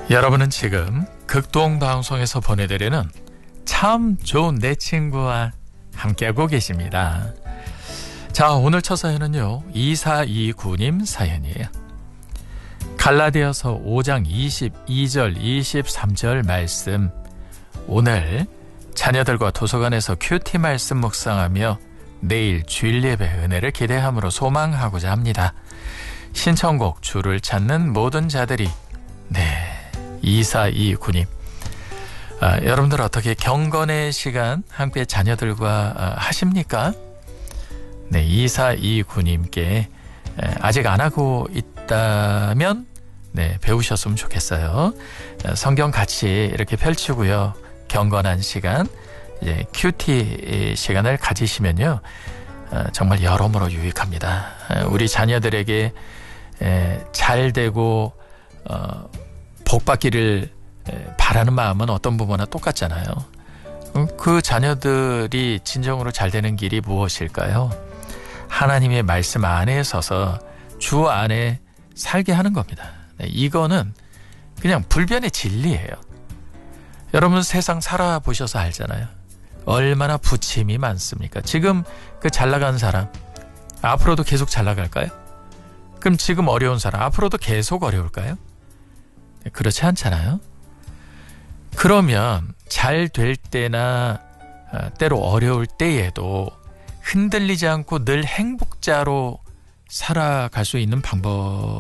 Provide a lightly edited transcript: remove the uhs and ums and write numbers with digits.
여러분은 지금 극동방송에서 보내드리는 참 좋은 내 친구와 함께하고 계십니다. 자, 오늘 첫 사연은요 2429님 사연이에요. 갈라디아서 5장 22절 23절 말씀, 오늘 자녀들과 도서관에서 큐티 말씀 묵상하며 내일 주일 예배 은혜를 기대함으로 소망하고자 합니다. 신청곡 주를 찾는 모든 자들이. 네, 2429님, 여러분들 어떻게 경건의 시간 함께 자녀들과 하십니까? 네, 2429님께 아직 안 하고 있다면 네, 배우셨으면 좋겠어요. 성경 같이 이렇게 펼치고요, 경건한 시간, 이제 큐티 시간을 가지시면요 정말 여러모로 유익합니다. 우리 자녀들에게 잘 되고 복 받기를 바라는 마음은 어떤 부모나 똑같잖아요. 그 자녀들이 진정으로 잘 되는 길이 무엇일까요? 하나님의 말씀 안에 서서 주 안에 살게 하는 겁니다. 이거는 그냥 불변의 진리예요. 여러분 세상 살아보셔서 알잖아요. 얼마나 부침이 많습니까? 지금 그 잘 나간 사람 앞으로도 계속 잘 나갈까요? 그럼 지금 어려운 사람 앞으로도 계속 어려울까요? 그렇지 않잖아요. 그러면 잘 될 때나 때로 어려울 때에도 흔들리지 않고 늘 행복자로 살아갈 수 있는 방법